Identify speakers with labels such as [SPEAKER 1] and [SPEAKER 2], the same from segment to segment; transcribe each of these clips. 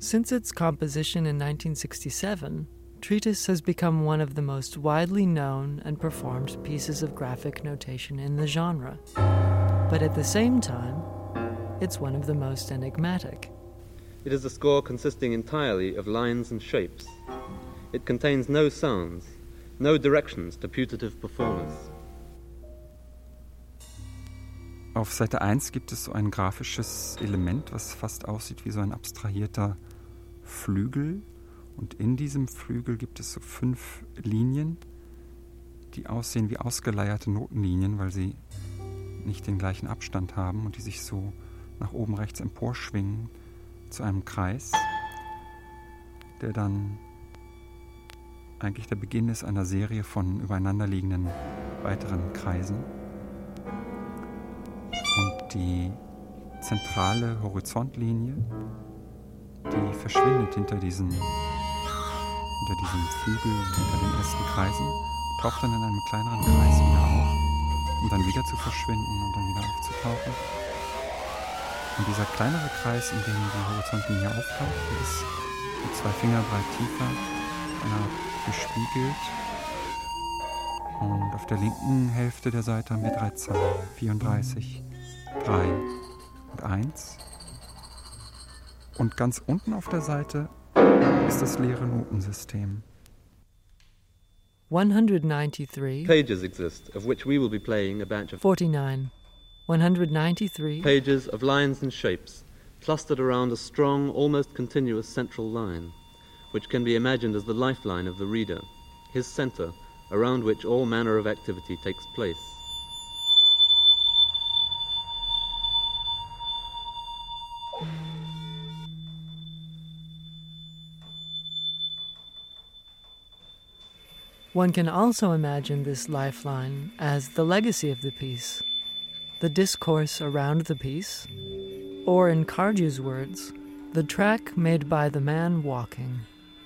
[SPEAKER 1] Since its composition in 1967, Treatise has become one of the most widely known and performed pieces of graphic notation in the genre. But at the same time, it's one of the most enigmatic.
[SPEAKER 2] It is a score consisting entirely of lines and shapes. It contains no sounds, no directions to putative performers.
[SPEAKER 3] Auf Seite 1 gibt es so ein grafisches Element, was fast aussieht wie so ein abstrahierter Flügel. Und in diesem Flügel gibt es so 5 Linien, die aussehen wie ausgeleierte Notenlinien, weil sie nicht den gleichen Abstand haben und die sich so nach oben rechts emporschwingen zu einem Kreis, der dann eigentlich der Beginn ist einer Serie von übereinanderliegenden weiteren Kreisen. Und die zentrale Horizontlinie, die verschwindet hinter diesen Flügeln, hinter den ersten Kreisen, taucht dann in einem kleineren Kreis wieder auf, um dann wieder zu verschwinden und dann wieder aufzutauchen. Und dieser kleinere Kreis, in dem die Horizontlinie auftaucht, der ist mit 2 Finger breit tiefer, gespiegelt. Und auf der linken Hälfte der Seite haben wir 3 Zahlen, 34, 3 und 1. Und ganz unten auf der Seite ist das leere Notensystem.
[SPEAKER 1] 193.
[SPEAKER 2] Pages exist, of which we will be playing a batch of
[SPEAKER 1] 49. 193.
[SPEAKER 2] pages of lines and shapes, clustered around a strong, almost continuous central line, which can be imagined as the lifeline of the reader, his center, around which all manner of activity takes place.
[SPEAKER 1] One can also imagine this lifeline as the legacy of the piece, the discourse around the piece, or in Cardew's words, the track made by the man walking.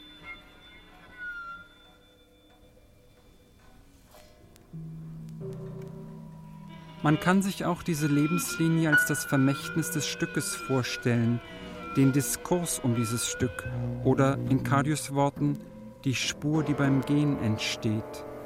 [SPEAKER 3] Man kann sich auch diese Lebenslinie als das Vermächtnis des Stückes vorstellen, den Diskurs um dieses Stück oder in Cardew's Worten die Spur, die beim Gehen entsteht.